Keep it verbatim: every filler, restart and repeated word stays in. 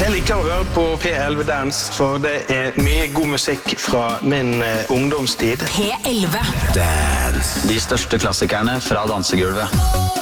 Jeg liker å høre på P elleve Dance, for det er mye god musikk fra min eh, ungdomstid. P elleve Dance. De største klassikerne fra dansegulvet.